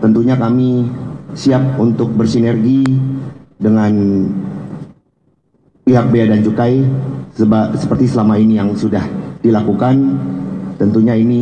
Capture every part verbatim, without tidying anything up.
tentunya kami siap untuk bersinergi dengan pihak Bea dan Cukai seba, seperti selama ini yang sudah dilakukan. Tentunya ini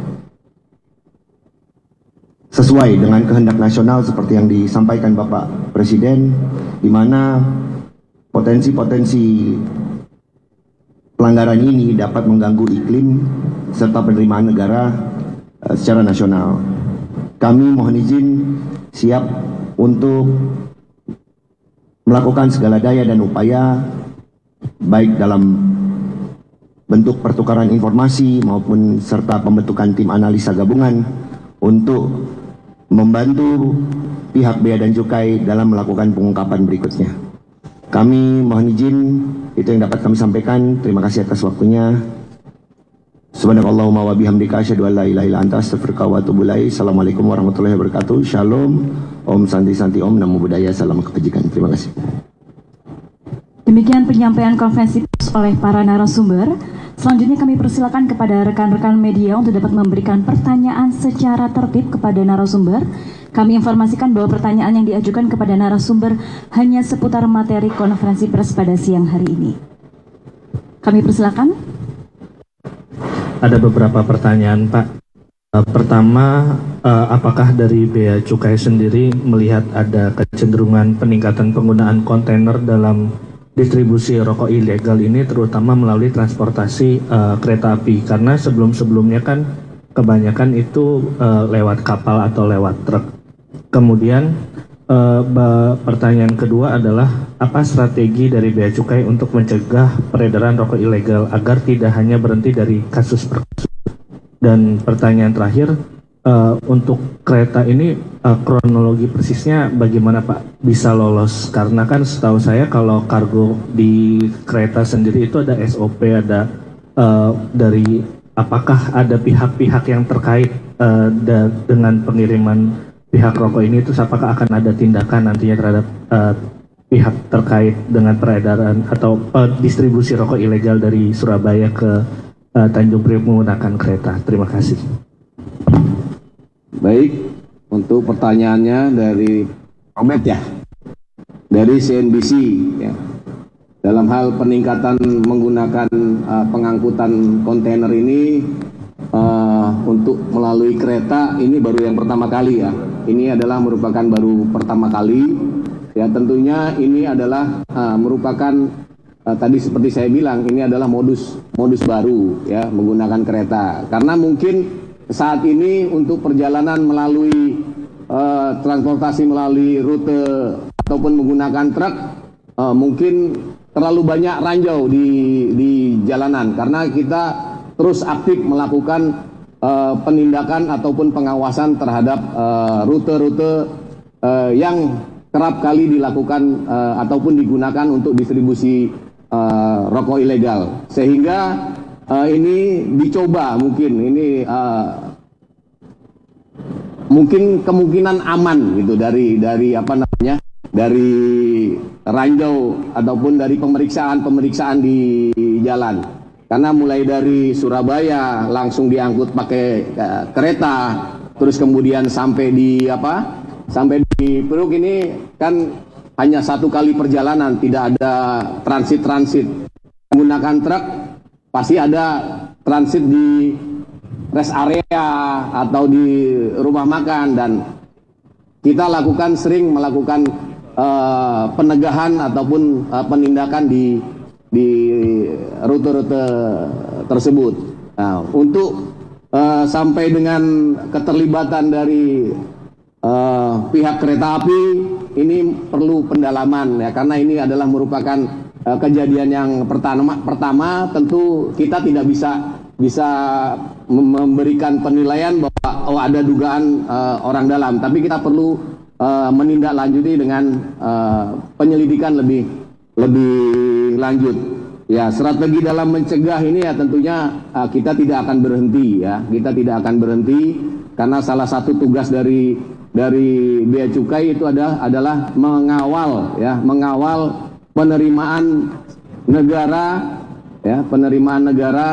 sesuai dengan kehendak nasional seperti yang disampaikan Bapak Presiden, di mana potensi-potensi pelanggaran ini dapat mengganggu iklim serta penerimaan negara uh, secara nasional. Kami mohon izin siap untuk melakukan segala daya dan upaya baik dalam bentuk pertukaran informasi maupun serta pembentukan tim analisa gabungan untuk membantu pihak Bea dan Cukai dalam melakukan pengungkapan berikutnya. Kami mohon izin, itu yang dapat kami sampaikan. Terima kasih atas waktunya. Subhanakallahumma wa bihamdika asyhadu an la ilaha illa anta astaghfiruka wa atubu ilaik. Assalamualaikum warahmatullahi wabarakatuh. Shalom. Om Santi Santi Om. Namo Buddhaya. Salam kebajikan. Terima kasih. Demikian penyampaian konferensi pers oleh para narasumber. Selanjutnya kami persilakan kepada rekan-rekan media untuk dapat memberikan pertanyaan secara tertib kepada narasumber. Kami informasikan bahwa pertanyaan yang diajukan kepada narasumber hanya seputar materi konferensi pers pada siang hari ini. Kami persilakan. Ada beberapa pertanyaan, Pak. Pertama, apakah dari Bea Cukai sendiri melihat ada kecenderungan peningkatan penggunaan kontainer dalam distribusi rokok ilegal ini, terutama melalui transportasi uh, kereta api? Karena sebelum-sebelumnya kan kebanyakan itu uh, lewat kapal atau lewat truk. Kemudian uh, pertanyaan kedua adalah apa strategi dari Bea Cukai untuk mencegah peredaran rokok ilegal agar tidak hanya berhenti dari kasus per kasus? Dan pertanyaan terakhir, uh, untuk kereta ini uh, kronologi persisnya bagaimana Pak bisa lolos? Karena kan setahu saya kalau kargo di kereta sendiri itu ada S O P, ada uh, dari apakah ada pihak-pihak yang terkait uh, da, dengan pengiriman pihak rokok ini, itu apakah akan ada tindakan nantinya terhadap uh, pihak terkait dengan peredaran atau uh, distribusi rokok ilegal dari Surabaya ke uh, Tanjung Priok menggunakan kereta? Terima kasih. Baik, untuk pertanyaannya dari Robert ya, dari C N B C ya. Dalam hal peningkatan menggunakan uh, pengangkutan kontainer ini uh, untuk melalui kereta, ini baru yang pertama kali ya. Ini adalah merupakan baru pertama kali ya. Tentunya ini adalah uh, merupakan uh, tadi seperti saya bilang, ini adalah modus modus baru ya, menggunakan kereta. Karena mungkin saat ini untuk perjalanan melalui uh, transportasi melalui rute ataupun menggunakan truk uh, mungkin terlalu banyak ranjau di di jalanan, karena kita terus aktif melakukan uh, penindakan ataupun pengawasan terhadap rute-rute uh, uh, yang kerap kali dilakukan uh, ataupun digunakan untuk distribusi uh, rokok ilegal, sehingga Uh, ini dicoba mungkin ini uh, mungkin kemungkinan aman gitu dari dari apa namanya dari ranjau ataupun dari pemeriksaan-pemeriksaan di jalan, karena mulai dari Surabaya langsung diangkut pakai uh, kereta, terus kemudian sampai di apa sampai di Priok ini kan hanya satu kali perjalanan, tidak ada transit-transit. Menggunakan truk pasti ada transit di rest area atau di rumah makan, dan kita lakukan sering melakukan uh, penegahan ataupun uh, penindakan di di rute-rute tersebut. Nah, untuk uh, sampai dengan keterlibatan dari uh, pihak kereta api ini perlu pendalaman ya, karena ini adalah merupakan kejadian yang pertama, pertama tentu kita tidak bisa bisa memberikan penilaian bahwa oh, ada dugaan uh, orang dalam, tapi kita perlu uh, menindaklanjuti dengan uh, penyelidikan lebih lebih lanjut. Ya, strategi dalam mencegah ini ya tentunya uh, kita tidak akan berhenti ya, kita tidak akan berhenti, karena salah satu tugas dari dari Bea Cukai itu ada adalah mengawal ya, mengawal penerimaan negara ya, penerimaan negara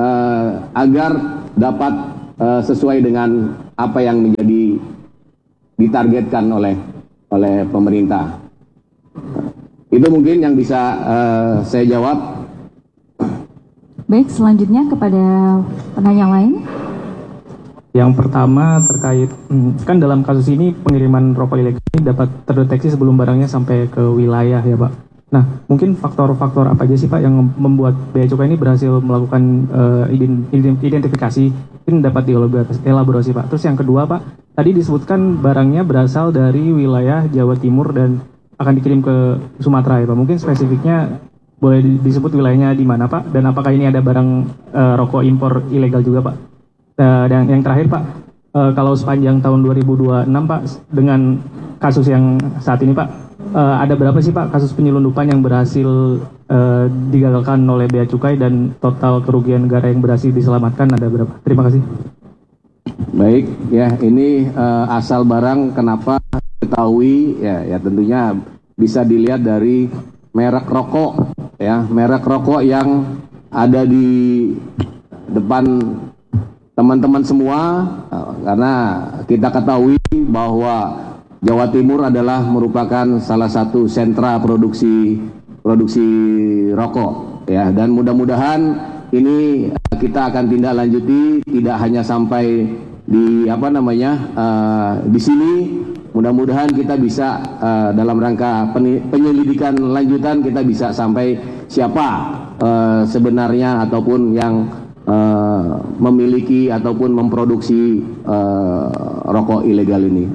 uh, agar dapat uh, sesuai dengan apa yang menjadi ditargetkan oleh oleh pemerintah. Itu mungkin yang bisa uh, saya jawab. Baik, selanjutnya kepada penanya lain. Yang pertama terkait, kan dalam kasus ini pengiriman rokok ilegal ini dapat terdeteksi sebelum barangnya sampai ke wilayah ya Pak. Nah, mungkin faktor-faktor apa aja sih Pak yang membuat Bea Cukai ini berhasil melakukan uh, identifikasi, mungkin dapat dielaborasi Pak. Terus yang kedua Pak, tadi disebutkan barangnya berasal dari wilayah Jawa Timur dan akan dikirim ke Sumatera ya Pak. Mungkin spesifiknya boleh disebut wilayahnya di mana Pak, dan apakah ini ada barang uh, rokok impor ilegal juga Pak? Uh, dan yang terakhir Pak, uh, kalau sepanjang tahun dua ribu dua puluh enam Pak, dengan kasus yang saat ini Pak, uh, ada berapa sih Pak kasus penyelundupan yang berhasil uh, digagalkan oleh Bea Cukai dan total kerugian negara yang berhasil diselamatkan ada berapa? Terima kasih. Baik, ya ini uh, asal barang kenapa ketahui ya, ya tentunya bisa dilihat dari merek rokok ya, merek rokok yang ada di depan teman-teman semua, karena kita ketahui bahwa Jawa Timur adalah merupakan salah satu sentra produksi produksi rokok ya, dan mudah-mudahan ini kita akan tindak lanjuti tidak hanya sampai di apa namanya uh, di sini. Mudah-mudahan kita bisa uh, dalam rangka penyelidikan lanjutan kita bisa sampai siapa uh, sebenarnya ataupun yang uh, memiliki ataupun memproduksi uh, rokok ilegal ini.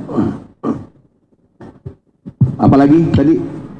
Apalagi tadi?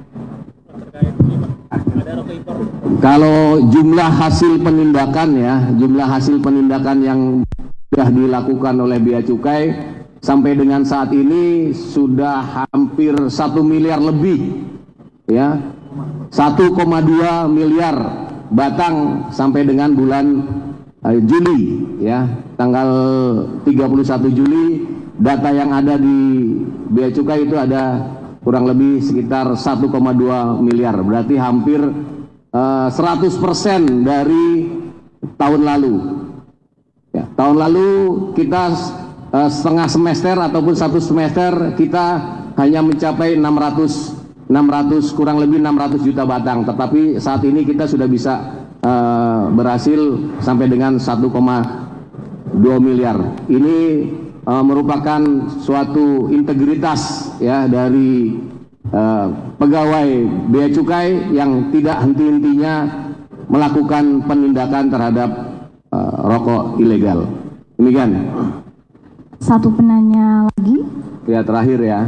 Kalau jumlah hasil penindakan ya, jumlah hasil penindakan yang sudah dilakukan oleh Bea Cukai sampai dengan saat ini sudah hampir satu miliar lebih, ya, satu koma dua miliar batang sampai dengan bulan uh, Juli, ya, tanggal tiga puluh satu Juli. Data yang ada di Bea Cukai itu ada kurang lebih sekitar satu koma dua miliar, berarti hampir uh, seratus persen dari tahun lalu. Ya, tahun lalu kita Uh, setengah semester ataupun satu semester kita hanya mencapai enam ratus kurang lebih enam ratus juta batang, tetapi saat ini kita sudah bisa uh, berhasil sampai dengan satu koma dua miliar. Ini uh, merupakan suatu integritas ya dari uh, pegawai Bea Cukai yang tidak henti-hentinya melakukan penindakan terhadap uh, rokok ilegal. Demikian. Satu penanya lagi. Ya, terakhir ya.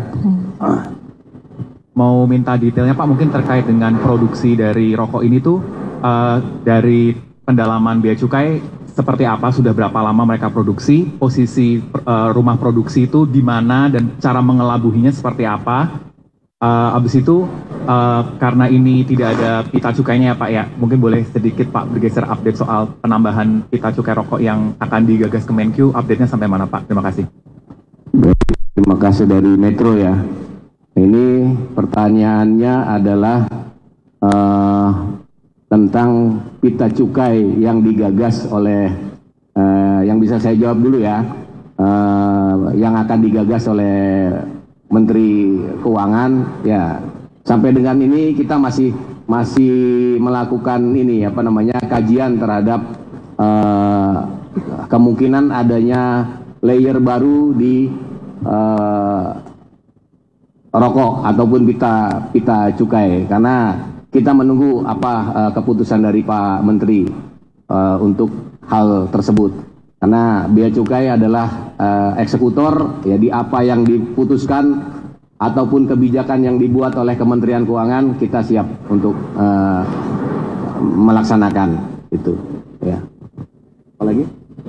Mau minta detailnya Pak, mungkin terkait dengan produksi dari rokok ini tuh uh, dari pendalaman Bea Cukai seperti apa, sudah berapa lama mereka produksi, posisi uh, rumah produksi itu di mana dan cara mengelabuhinya seperti apa. Uh, abis itu uh, karena ini tidak ada pita cukainya ya Pak ya, mungkin boleh sedikit Pak bergeser update soal penambahan pita cukai rokok yang akan digagas Kemenkyu, update-nya sampai mana Pak? Terima kasih. Terima kasih dari Metro ya. Ini pertanyaannya adalah uh, tentang pita cukai yang digagas oleh uh, yang bisa saya jawab dulu ya, uh, yang akan digagas oleh Menteri Keuangan ya. Sampai dengan ini kita masih masih melakukan ini apa namanya kajian terhadap uh, kemungkinan adanya layer baru di uh, rokok ataupun pita pita cukai, karena kita menunggu apa uh, keputusan dari Pak Menteri uh, untuk hal tersebut. Karena Bea Cukai adalah uh, eksekutor ya di apa yang diputuskan ataupun kebijakan yang dibuat oleh Kementerian Keuangan, kita siap untuk uh, melaksanakan itu ya. Apalagi?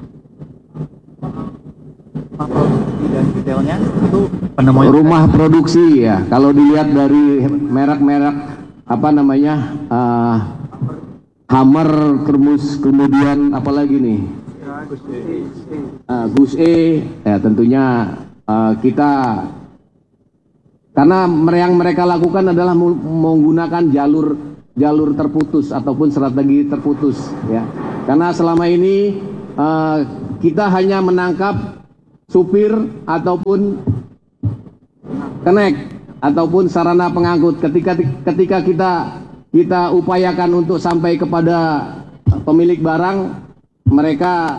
Dan detailnya itu penemuan rumah produksi ya. Kalau dilihat dari merek-merek apa namanya uh, Hammer, terus kemudian apalagi nih? Uh, Gus E, ya tentunya uh, kita karena yang mereka lakukan adalah menggunakan jalur jalur terputus ataupun strategi terputus ya. Karena selama ini uh, kita hanya menangkap supir ataupun connect ataupun sarana pengangkut. Ketika ketika kita kita upayakan untuk sampai kepada pemilik barang, mereka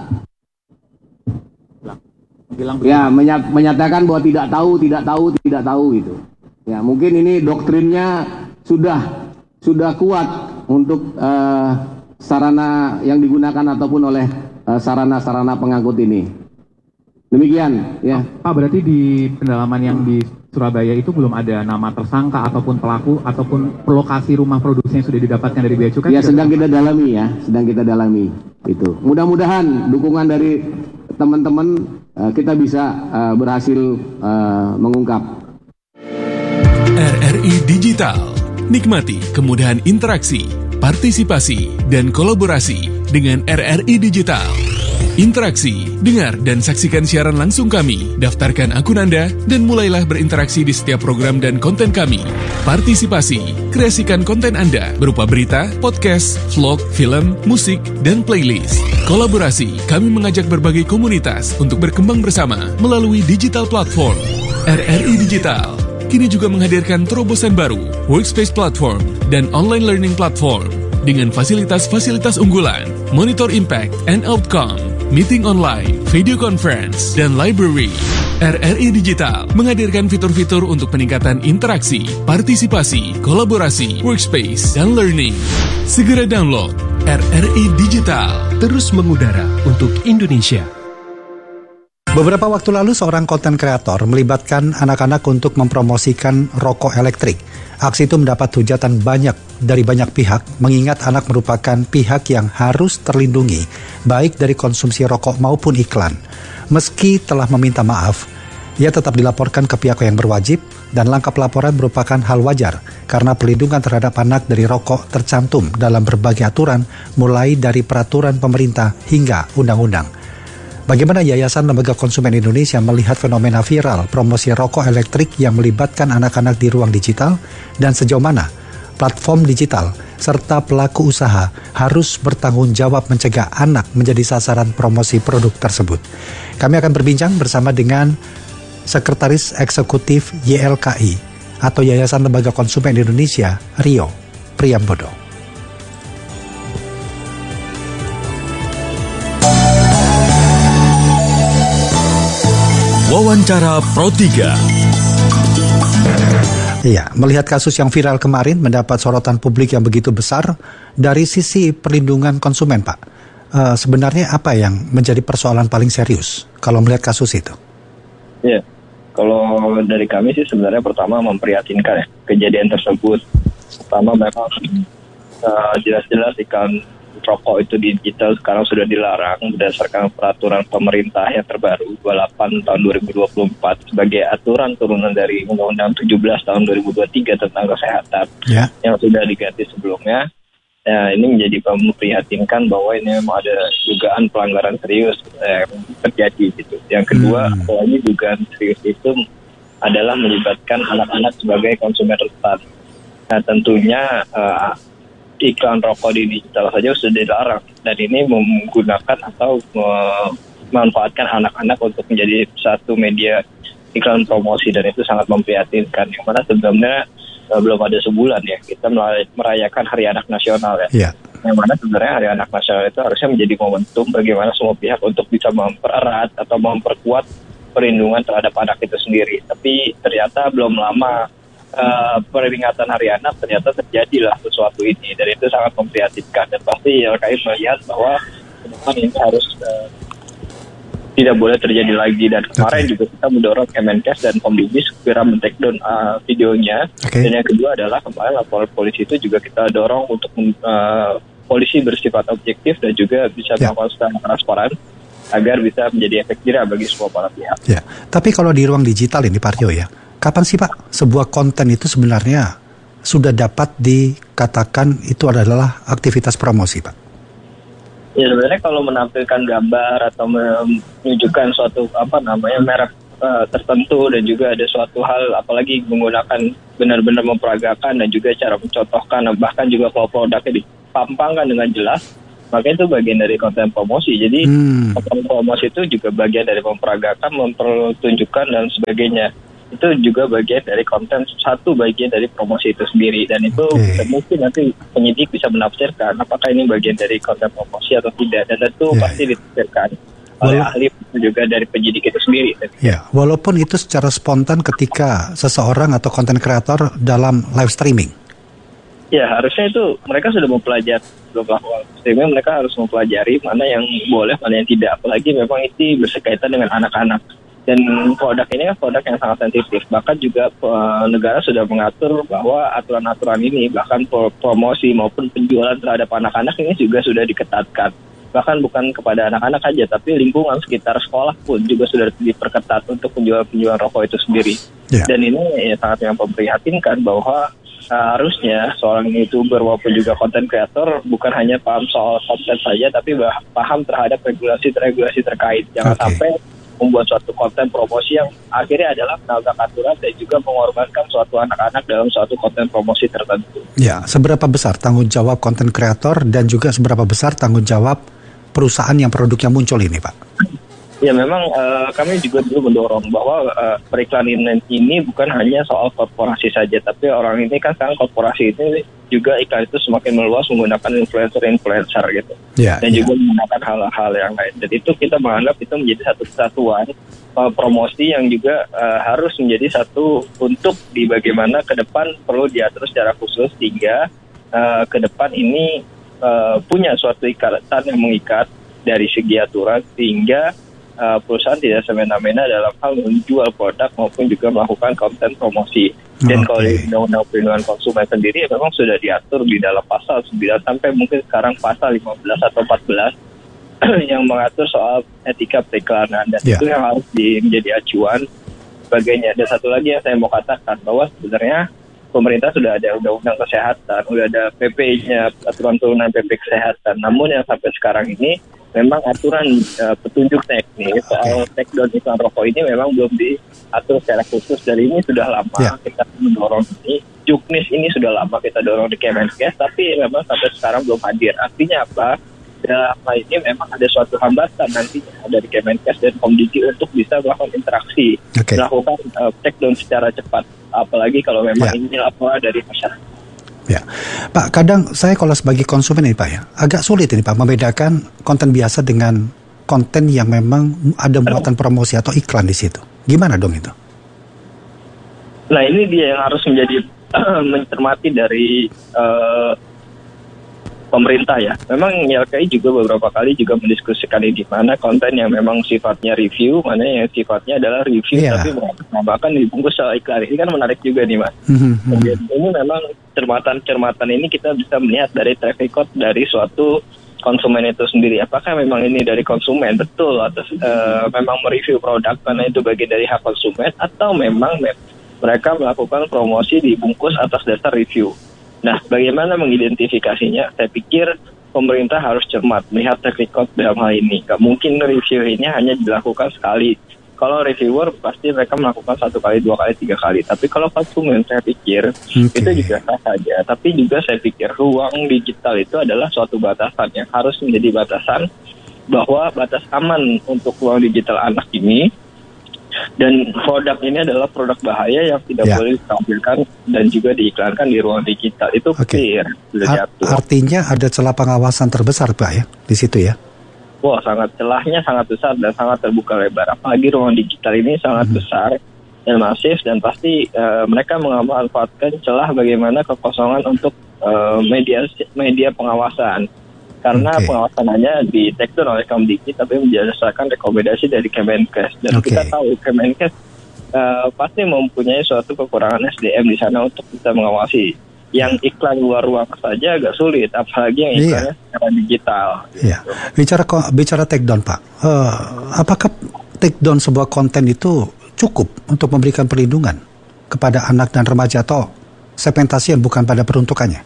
Bilang ya menya- menyatakan bahwa tidak tahu, tidak tahu, tidak tahu gitu. Ya mungkin ini doktrinnya sudah sudah kuat untuk uh, sarana yang digunakan ataupun oleh uh, sarana-sarana pengangkut ini. Demikian ya. Pak, berarti di pendalaman yang di Surabaya itu belum ada nama tersangka ataupun pelaku ataupun lokasi rumah produksi yang sudah didapatkan dari Bea Cukai? Ya sedang kita dalami ya, sedang kita dalami itu. Mudah-mudahan dukungan dari teman-teman uh, kita bisa uh, berhasil uh, mengungkap. R R I Digital. Nikmati kemudahan interaksi, partisipasi, dan kolaborasi dengan R R I Digital. Interaksi, dengar dan saksikan siaran langsung kami, daftarkan akun Anda, dan mulailah berinteraksi di setiap program dan konten kami. Partisipasi, kreasikan konten Anda berupa berita, podcast, vlog, film, musik, dan playlist. Kolaborasi, kami mengajak berbagai komunitas untuk berkembang bersama melalui digital platform. R R I Digital kini juga menghadirkan terobosan baru, workspace platform, dan online learning platform dengan fasilitas-fasilitas unggulan, monitor impact and outcome, meeting online, video conference, dan library. R R I Digital menghadirkan fitur-fitur untuk peningkatan interaksi, partisipasi, kolaborasi, workspace, dan learning. Segera download R R I Digital. Terus mengudara untuk Indonesia. Beberapa waktu lalu seorang konten kreator melibatkan anak-anak untuk mempromosikan rokok elektrik. Aksi itu mendapat hujatan banyak dari banyak pihak, mengingat anak merupakan pihak yang harus terlindungi, baik dari konsumsi rokok maupun iklan. Meski telah meminta maaf, ia tetap dilaporkan ke pihak yang berwajib, dan langkah pelaporan merupakan hal wajar, karena pelindungan terhadap anak dari rokok tercantum dalam berbagai aturan, mulai dari peraturan pemerintah hingga undang-undang. Bagaimana Yayasan Lembaga Konsumen Indonesia melihat fenomena viral promosi rokok elektrik yang melibatkan anak-anak di ruang digital, dan sejauh mana platform digital serta pelaku usaha harus bertanggung jawab mencegah anak menjadi sasaran promosi produk tersebut? Kami akan berbincang bersama dengan Sekretaris Eksekutif Y L K I atau Yayasan Lembaga Konsumen Indonesia, Rio Priambodo. Wawancara Pro tiga. Iya, melihat kasus yang viral kemarin mendapat sorotan publik yang begitu besar dari sisi perlindungan konsumen, Pak. Uh, sebenarnya apa yang menjadi persoalan paling serius kalau melihat kasus itu? Ya, kalau dari kami sih sebenarnya pertama memprihatinkan ya, kejadian tersebut. Pertama memang uh, jelas-jelas iklan rokok itu digital sekarang sudah dilarang berdasarkan peraturan pemerintah yang terbaru dua puluh delapan tahun dua ribu dua puluh empat sebagai aturan turunan dari Undang-Undang tujuh belas tahun dua ribu dua puluh tiga tentang kesehatan yeah. yang sudah diganti sebelumnya. Nah, ini menjadi memprihatinkan bahwa ini memang ada dugaan pelanggaran serius eh, terjadi gitu. Yang kedua, hmm. apalagi dugaan serius itu adalah melibatkan anak-anak sebagai konsumen rentan. Nah, tentunya uh, iklan rokok di digital saja sudah dilarang, dan ini menggunakan atau memanfaatkan anak-anak untuk menjadi satu media iklan promosi, dan itu sangat memprihatinkan. Yang mana sebelumnya uh, belum ada sebulan ya kita merayakan Hari Anak Nasional ya. Yeah. Yang mana sebenarnya Hari Anak Nasional itu harusnya menjadi momentum bagaimana semua pihak untuk bisa mempererat atau memperkuat perlindungan terhadap anak itu sendiri. Tapi ternyata belum lama Uh, peringatan Hari Anak ternyata terjadilah sesuatu ini, dan itu sangat memprihatinkan, dan pasti Y L K I melihat bahwa kedepan ini harus uh, tidak boleh terjadi lagi. Dan kemarin okay. juga kita mendorong Kemenkes dan Komdibes segera men-take-down uh, videonya. Okay. Dan yang kedua adalah kemarin laporan polisi itu juga kita dorong untuk uh, polisi bersifat objektif dan juga bisa yeah. melakukan secara transparan agar bisa menjadi efek jerah bagi semua para pihak. Ya, tapi kalau di ruang digital ini Pak Rio ya, kapan sih Pak sebuah konten itu sebenarnya sudah dapat dikatakan itu adalah aktivitas promosi, Pak? Ya sebenarnya kalau menampilkan gambar atau menunjukkan suatu apa namanya merek uh, tertentu, dan juga ada suatu hal apalagi menggunakan benar-benar memperagakan dan juga cara mencontohkan, bahkan juga kalau produknya dipampangkan dengan jelas, maka itu bagian dari konten promosi. Jadi hmm. konten promosi itu juga bagian dari memperagakan, mempertunjukkan dan sebagainya. itu juga bagian dari konten, satu bagian dari promosi itu sendiri, dan itu Okay. mungkin nanti penyidik bisa menafsirkan apakah ini bagian dari konten promosi atau tidak, dan itu Ya, pasti ditafsirkan oleh Walau- ahli juga dari penyidik itu sendiri. Ya, walaupun itu secara spontan ketika seseorang atau konten kreator dalam live streaming. Ya, harusnya itu mereka sudah mempelajari, sebelum melakukan streaming mereka harus mempelajari mana yang boleh, mana yang tidak, apalagi memang itu berkaitan dengan anak-anak. Dan produk ini kan produk yang sangat sensitif. Bahkan juga uh, negara sudah mengatur bahwa aturan-aturan ini, bahkan pro- promosi maupun penjualan terhadap anak-anak ini juga sudah diketatkan. Bahkan bukan kepada anak-anak saja, tapi lingkungan sekitar sekolah pun juga sudah diperketat untuk penjual-penjualan rokok itu sendiri. Ya. Dan ini ya, sangat yang memprihatinkan bahwa uh, harusnya seorang YouTuber maupun juga konten kreator bukan hanya paham soal konten saja, tapi bah- paham terhadap regulasi-regulasi terkait. Jangan Oke. sampai membuat suatu konten promosi yang akhirnya adalah menabrak aturan dan juga mengorbankan suatu anak-anak dalam suatu konten promosi tertentu. Ya, seberapa besar tanggung jawab konten kreator dan juga seberapa besar tanggung jawab perusahaan yang produknya muncul ini, Pak? Ya memang uh, kami juga dulu mendorong bahwa uh, periklanan ini bukan hanya soal korporasi saja, tapi orang ini kan sekarang korporasi ini juga iklan itu semakin meluas menggunakan influencer-influencer gitu. Ya, Dan ya. juga menggunakan hal-hal yang lain. Dan itu kita menganggap itu menjadi satu kesatuan uh, promosi yang juga uh, harus menjadi satu untuk di bagaimana ke depan perlu diatur secara khusus sehingga uh, ke depan ini uh, punya suatu ikatan yang mengikat dari segi aturan sehingga uh, perusahaan tidak semena-mena dalam hal menjual produk maupun juga melakukan konten promosi. Dan Oke. kalau di Undang-Undang Perlindungan Konsumen sendiri ya memang sudah diatur di dalam pasal sembilan sampai mungkin sekarang pasal lima belas atau empat belas yang mengatur soal etika periklanan, dan Ya. itu yang harus di, menjadi acuan sebagainya. Dan satu lagi yang saya mau katakan bahwa sebenarnya pemerintah sudah ada undang-undang kesehatan, sudah ada P P-nya, aturan turunan P P kesehatan. Namun yang sampai sekarang ini memang aturan uh, petunjuk teknis soal take down iklan rokok ini memang belum diatur secara khusus. Dari ini sudah lama Ya. kita mendorong ini. Juknis ini sudah lama kita dorong di Kemenkes, tapi memang sampai sekarang belum hadir. Artinya apa? Dalam hal ini memang ada suatu hambatan nantinya dari Kemenkes dan Komdiki untuk bisa melakukan interaksi, Oke. melakukan uh, take down secara cepat. Apalagi kalau memang Ya. ini laporan dari masyarakat. Ya, Pak, kadang saya kalau sebagai konsumen ini Pak ya, agak sulit ini Pak membedakan konten biasa dengan konten yang memang ada muatan promosi atau iklan di situ. Gimana dong itu? Nah ini dia yang harus menjadi mencermati dari uh, pemerintah ya. Memang Y L K I juga beberapa kali juga mendiskusikan ini, di mana konten yang memang sifatnya review, mana yang sifatnya adalah review Iya. tapi bahkan dibungkus soal iklan. Ini kan menarik juga nih Mas. Mhm, mhm. Dan ini memang cermatan-cermatan ini kita bisa melihat dari track record dari suatu konsumen itu sendiri. Apakah memang ini dari konsumen betul atau uh, memang mereview produk karena itu bagian dari hak konsumen, atau memang me- mereka melakukan promosi dibungkus atas dasar review. Nah, bagaimana mengidentifikasinya? Saya pikir pemerintah harus cermat melihat track record dalam hal ini. Gak mungkin review ini hanya dilakukan sekali. Kalau reviewer pasti mereka melakukan satu kali, dua kali, tiga kali. Tapi kalau konsumen saya pikir Oke. itu juga sah saja. Tapi juga saya pikir ruang digital itu adalah suatu batasan yang harus menjadi batasan bahwa batas aman untuk ruang digital anak ini. Dan produk ini adalah produk bahaya yang tidak Ya. boleh ditampilkan dan juga diiklankan di ruang digital. Itu Oke. clear, sudah Art- diatur. artinya ada celah pengawasan terbesar Pak ya di situ ya. Wah, sangat celahnya sangat besar dan sangat terbuka lebar. Apalagi ruang digital ini sangat Mhm. besar dan masif, dan pasti eh, mereka memanfaatkan celah bagaimana kekosongan untuk eh, media media pengawasan. Karena Oke. pengawasan hanya di take down oleh Komdiki, tapi berdasarkan rekomendasi dari Kemenkes. Dan Oke. kita tahu Kemenkes eh, pasti mempunyai suatu kekurangan S D M di sana untuk bisa mengawasi. Yang iklan luar ruang saja agak sulit, apalagi yang Iya. iklannya secara digital. Ya. Bicara ko- bicara take down Pak, Eh, apakah take down sebuah konten itu cukup untuk memberikan perlindungan kepada anak dan remaja atau segmentasi yang bukan pada peruntukannya?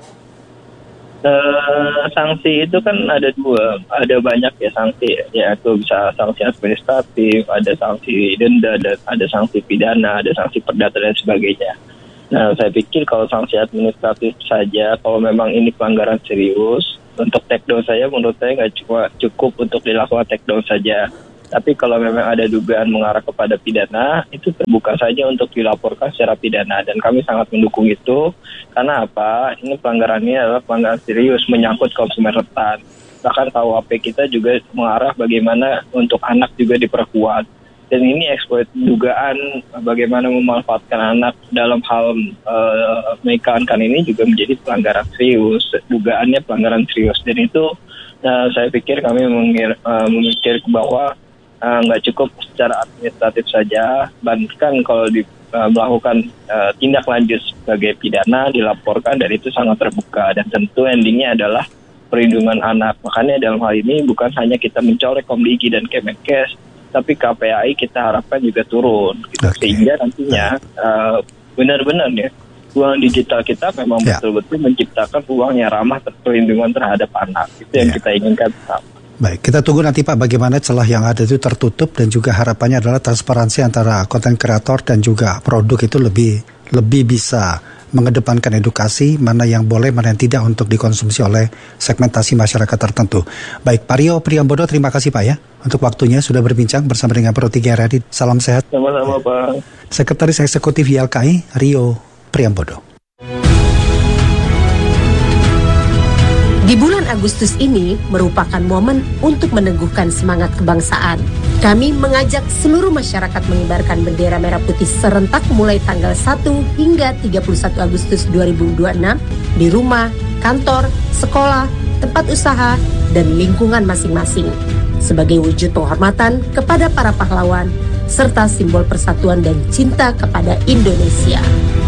Eh, sanksi itu kan ada dua, ada banyak ya sanksi, yaitu bisa sanksi administratif, ada sanksi denda, dan ada sanksi pidana, ada sanksi perdata dan sebagainya. Nah, saya pikir kalau sanksi administratif saja, kalau memang ini pelanggaran serius, untuk take down saya menurut saya nggak cuma cukup untuk dilakukan take down saja. Tapi kalau memang ada dugaan mengarah kepada pidana, itu terbuka saja untuk dilaporkan secara pidana. Dan kami sangat mendukung itu. Karena apa? Ini pelanggarannya adalah pelanggaran serius menyangkut konsumen rentan. Bahkan K U H P kita juga mengarah bagaimana untuk anak juga diperkuat. Dan ini eksploit dugaan bagaimana memanfaatkan anak dalam hal uh, menikahkan ini juga menjadi pelanggaran serius. Dugaannya pelanggaran serius. Dan itu uh, saya pikir kami mengir, uh, memikir bahwa nggak uh, cukup secara administratif saja, bahkan kalau di, uh, melakukan uh, tindak lanjut sebagai pidana dilaporkan dan itu sangat terbuka dan tentu endingnya adalah perlindungan anak. Makanya dalam hal ini bukan hanya kita mencorek Komdigi dan Kemenkes, tapi K P A I kita harapkan juga turun gitu. Okay. Sehingga nantinya uh, benar-benar ya uang digital kita memang ya. betul-betul menciptakan uang yang ramah perlindungan terhadap anak. Itu yang ya. kita inginkan. Baik, kita tunggu nanti Pak bagaimana celah yang ada itu tertutup dan juga harapannya adalah transparansi antara konten kreator dan juga produk itu lebih lebih bisa mengedepankan edukasi mana yang boleh mana yang tidak untuk dikonsumsi oleh segmentasi masyarakat tertentu. Baik, Pak Rio Priambodo, terima kasih Pak ya untuk waktunya sudah berbincang bersama dengan Pro tiga R R I. Salam sehat. Sama-sama Pak. Sekretaris Eksekutif Y L K I Rio Priambodo. Di bulan Agustus ini merupakan momen untuk meneguhkan semangat kebangsaan. Kami mengajak seluruh masyarakat mengibarkan bendera merah putih serentak mulai tanggal satu hingga tiga puluh satu Agustus dua ribu dua puluh enam di rumah, kantor, sekolah, tempat usaha, dan lingkungan masing-masing. Sebagai wujud penghormatan kepada para pahlawan, serta simbol persatuan dan cinta kepada Indonesia.